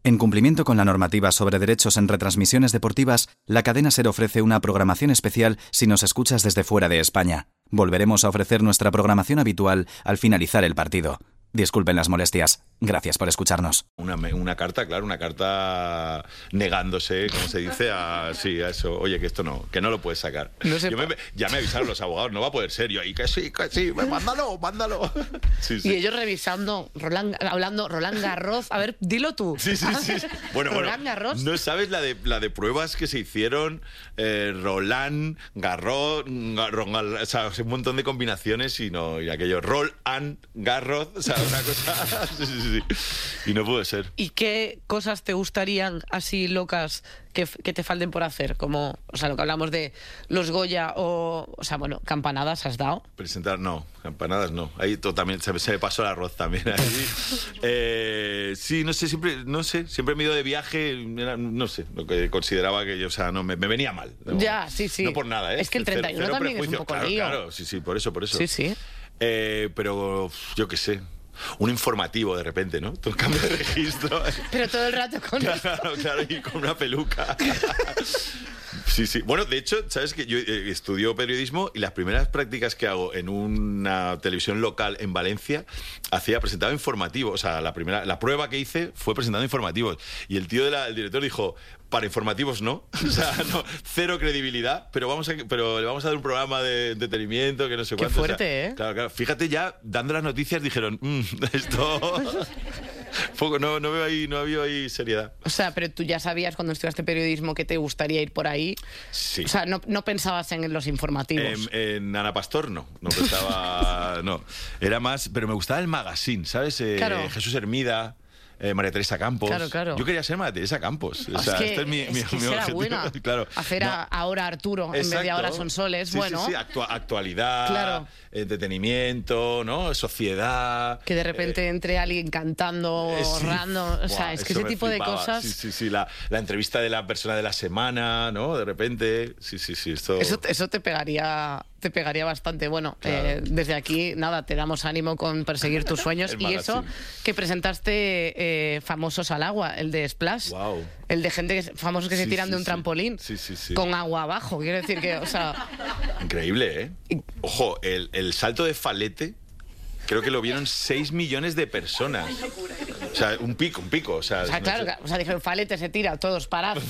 En cumplimiento con la normativa sobre derechos en retransmisiones deportivas, la cadena SER ofrece una programación especial si nos escuchas desde fuera de España. Volveremos a ofrecer nuestra programación habitual al finalizar el partido. Disculpen las molestias. Gracias por escucharnos. Una carta, claro, una carta negándose, como se dice, a eso. Oye, que esto no, que no lo puedes sacar. No sé ya me avisaron los abogados, no va a poder ser. Yo ahí, que sí, mándalo. Sí. Y ellos revisando, Roland Garros. A ver, dilo tú. Sí. Bueno, Roland Garros. No sabes la de pruebas que se hicieron, Roland Garros, o sea, un montón de combinaciones y aquello, Roland Garros, o sea, una cosa. Sí. Y no puede ser. ¿Y qué cosas te gustarían así locas que te falten por hacer? Como, o sea, lo que hablamos de los Goya o sea, bueno, campanadas has dado. Presentar, no, campanadas no. Ahí también se me pasó el arroz también. Ahí. Sí, siempre me he ido de viaje, no sé, lo que consideraba que yo, o sea, no me venía mal. No, ya, sí. No por nada, ¿eh? Es que el 31 también es un poco lío. Claro, sí, por eso. Sí. Pero yo qué sé. Un informativo de repente, ¿no? Todo el cambio de registro. Pero todo el rato con Claro, y con una peluca. Sí. Bueno, de hecho, ¿sabes qué? Yo estudio periodismo y las primeras prácticas que hago en una televisión local en Valencia presentaba informativos. O sea, la prueba que hice fue presentando informativos. Y el el director dijo, para informativos no. O sea, no, cero credibilidad, pero le vamos a dar un programa de entretenimiento que no sé cuánto. Qué fuerte, o sea, ¿eh? Claro. Fíjate, ya dando las noticias dijeron, esto... Poco, no había ahí seriedad. O sea, pero tú ya sabías cuando estudiaste periodismo que te gustaría ir por ahí. Sí. O sea, no pensabas en los informativos. En Ana Pastor no pensaba, no. Era más, pero me gustaba el magazine, ¿sabes? Claro. Jesús Hermida. María Teresa Campos. Claro. Yo quería ser María Teresa Campos. O sea, este es mi objetivo. Buena. Claro. Hacer ahora Arturo en vez de ahora Sonsoles. Sí, bueno. Sí. Actualidad, claro. Entretenimiento, ¿no? Sociedad. Que de repente entre alguien cantando, random. O sea, es que ese tipo flipaba. de cosas. Sí. La entrevista de la persona de la semana, ¿no? De repente. Sí. Eso te pegaría bastante. Bueno, claro. Desde aquí, nada, te damos ánimo con perseguir tus sueños. Y eso que presentaste Famosos al Agua, el de Splash. Wow. El de famosos que se tiran de un trampolín. Sí. Con agua abajo. Quiero decir que, o sea... Increíble, ¿eh? Ojo, el salto de Falete, creo que lo vieron 6 millones de personas. O sea, un pico. O sea, claro, dijeron, Falete se tira, todos parados.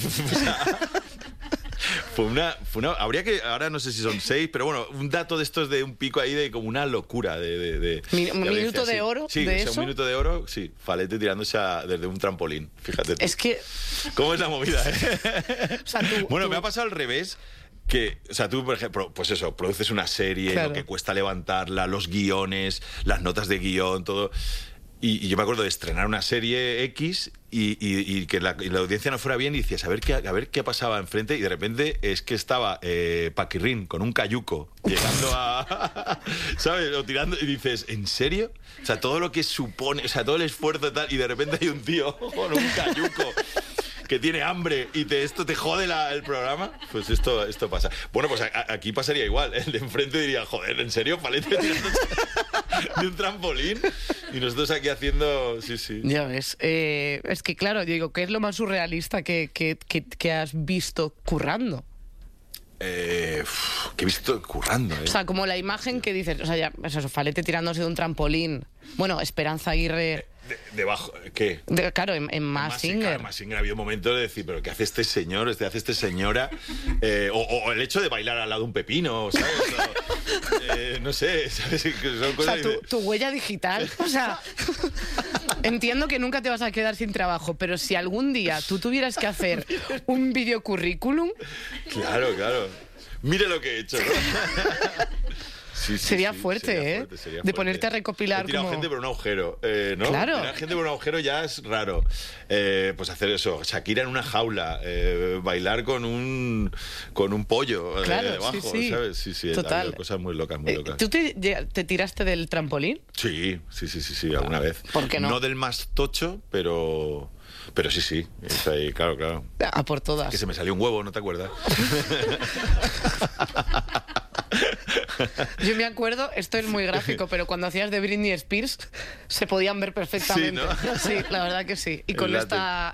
Fue una habría que, ahora no sé si son 6, pero bueno, un dato de estos de un pico ahí de como una locura un minuto de oro. Sí, de o sea, eso. un minuto de oro, sí, Falete tirándose desde un trampolín, fíjate tú. Es que... ¿Cómo es la movida, eh? O sea, me ha pasado al revés. Que, o sea, tú, por ejemplo, pues eso, produces una serie, claro. Lo que cuesta levantarla, los guiones, las notas de guión, todo. Y yo me acuerdo de estrenar una serie X y que la audiencia no fuera bien y decías, a ver qué pasaba enfrente, y de repente es que estaba Paquirrín con un cayuco llegando a... ¿Sabes? O tirando, y dices, ¿en serio? O sea, todo lo que supone, o sea, todo el esfuerzo y tal, y de repente hay un tío con un cayuco que tiene hambre y esto te jode el programa, pues esto pasa. Bueno, pues aquí pasaría igual. El de enfrente diría, joder, ¿en serio? Falete tirándose de un trampolín y nosotros aquí haciendo... Sí. Ya ves. Es que claro, yo digo, ¿qué es lo más surrealista que has visto currando? Que he visto currando, O sea, como la imagen que dices, o sea, ya, eso, Falete tirándose de un trampolín. Bueno, Esperanza Aguirre... Debajo, ¿qué? Claro, en Masked Singer. En Masked Singer había un momento de decir, pero ¿qué hace este señor? ¿Qué hace esta señora? O el hecho de bailar al lado de un pepino, ¿sabes? No sé, ¿sabes? Son cosas. O sea, tu huella digital. O sea, entiendo que nunca te vas a quedar sin trabajo, pero si algún día tú tuvieras que hacer un videocurrículum... Claro. Mire lo que he hecho, ¿no? Sería fuerte, ¿eh? De ponerte a recopilar. He tirado gente por un agujero, ¿no? Claro. Tirar gente por un agujero ya es raro. Pues hacer eso, Shakira en una jaula, bailar con un pollo debajo, ¿sabes? Sí. Total. Cosas muy locas, ¿Tú te tiraste del trampolín? Sí, alguna vez. ¿Por qué no? No del más tocho, pero sí. Es ahí, claro. A por todas. Que se me salió un huevo, ¿no te acuerdas? Yo me acuerdo, esto es muy gráfico, pero cuando hacías de Britney Spears se podían ver perfectamente. Sí, ¿no? Sí, la verdad que sí. Y con esta